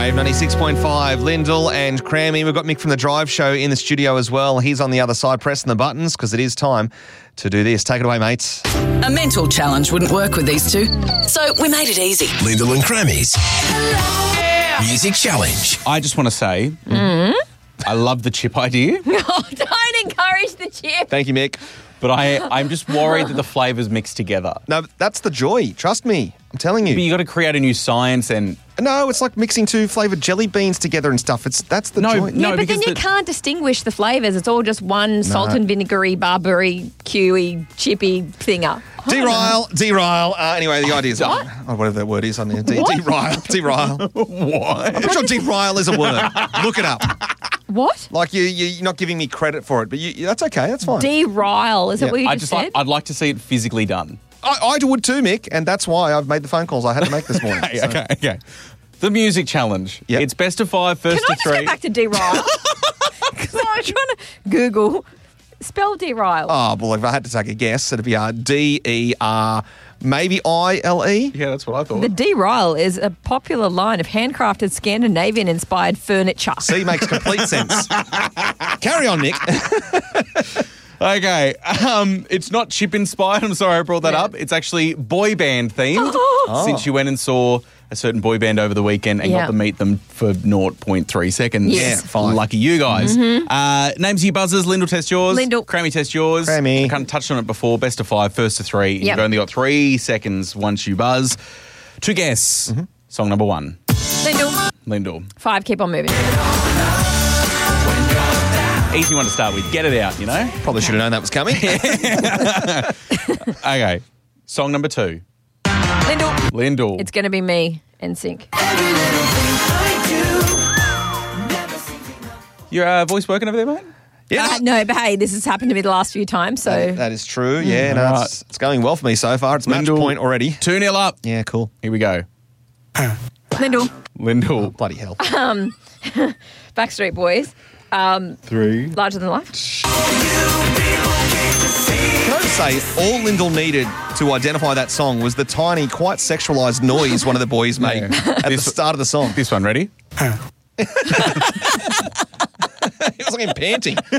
Wave 96.5, Lyndall and Crammy. We've got Mick from The Drive Show in the studio as well. He's on the other side pressing the buttons because it is time to do this. Take it away, mates. A mental challenge wouldn't work with these two, so we made it easy. Lyndall and Crammy's Music Challenge. I just want to say, I love the chip idea, Oh, don't encourage the chip. Thank you, Mick. but I'm just worried that the flavours mix together. No, that's the joy. Trust me. I'm telling But you. you got to create a new science and... No, it's like mixing two flavoured jelly beans together and stuff. That's the No, joy. no. Yeah, but then because you can't distinguish the flavours. It's all just one salt and vinegary, barberry, kiwi, chippy thinger. Derail. Anyway, the idea is... Oh, whatever that word is on there. Derail. What? I'm pretty sure derail is a word. Look it up. What? Like you're not giving me credit for it, but that's okay. That's fine. Derail. Is that what you just said? I'd like to see it physically done. I would too, Mick, and that's why I've made the phone calls I had to make this morning. So. Okay. The music challenge. Yep. It's best of 5, first Can I to just 3. go back to derail? Because I was trying to Google. Spell derail. Oh, well, if I had to take a guess, it'd be D-E-R, maybe I-L-E. Yeah, that's what I thought. The derail is a popular line of handcrafted Scandinavian-inspired furniture. See, makes complete sense. Carry on, Nick. Okay, it's not chip inspired. I'm sorry I brought that up. It's actually boy band themed. Since you went and saw a certain boy band over the weekend and got to meet them for 0.3 seconds. Yes. Yeah, fine. Lucky you guys. Names of your buzzers. Lyndall, test yours. Lyndall. Crammy, test yours. Crammy. I kind of touched on it before. Best of 5, first to 3. Yep. You've only got 3 seconds once you buzz to guess song number 1. Lyndall. 5, keep on moving. Easy one to start with. Get it out, you know? Probably should have known that was coming. Okay. Song number 2. Lyndall. It's going to be me, NSYNC. Your voice working over there, mate? Yeah, No, but hey, this has happened to me the last few times, so... that is true. Yeah, no, Right. it's going well for me so far. It's match Lyndall. point already. 2-0 up. Yeah, cool. Here we go. Lyndall. Bloody hell. Backstreet Boys. 3. Larger Than Life. Can I just say, all Lyndall needed to identify that song was the tiny, quite sexualised noise one of the boys made at the start of the song. This one, ready? It was like him panting. Can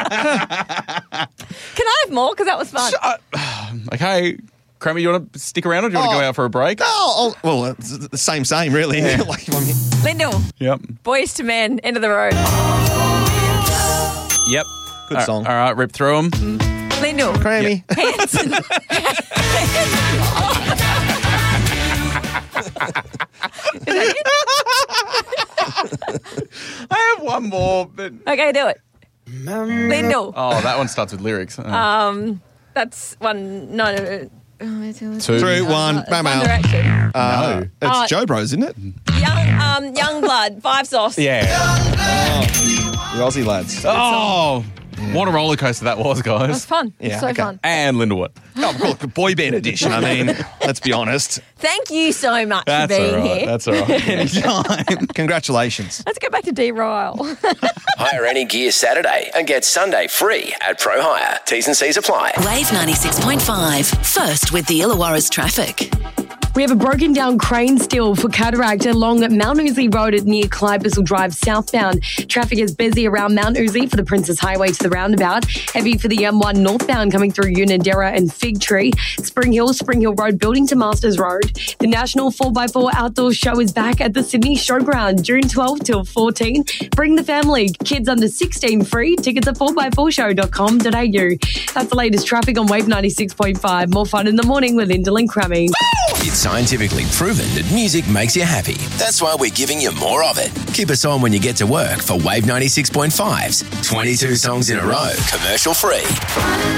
I have more? Because that was fun. Okay. Crammy, you want to stick around or do you want to go out for a break? Well, it's the same, really. Like, Lyndall. Yep. Boys to Men. End of the road. Yep. Good song. All right, rip through them. Lyndall. Crammy. Hanson. I have one more, but... Okay, do it. Lyndall. Oh, that one starts with lyrics. That's one. No. 2. 3, 1, bam, One out. Direction. No. It's Joe Bros, isn't it? Young Blood. 5 Sauce. Yeah. The Aussie lads. Oh, what a roller coaster that was, It was guys. fun. Yeah, So okay. fun. And Lyndall what? Oh, look, boy band edition. I mean, let's be honest. Thank you so much That's for all being right. here. That's all right. Anytime. Congratulations. Let's go back to derail. Hire any gear Saturday and get Sunday free at Pro Hire. T's and C's apply. Wave 96.5, first with the Illawarra's traffic. We have a broken down crane still for cataract along Mount Uzi Road at near Clydersville Drive southbound. Traffic is busy around Mount Uzi for the Princess Highway to the roundabout. Heavy for the M1 northbound coming through Unadilla and Fig Tree. Spring Hill Road building to Masters Road. The National 4x4 Outdoor Show is back at the Sydney Showground June 12 till 14. Bring the family. Kids under 16 free. Tickets at 4x4show.com.au. That's the latest traffic on Wave 96.5. More fun in the morning with Lyndall and Crammy. It's scientifically proven that music makes you happy. That's why we're giving you more of it. Keep us on when you get to work for Wave 96.5's 22 songs in a row, commercial free.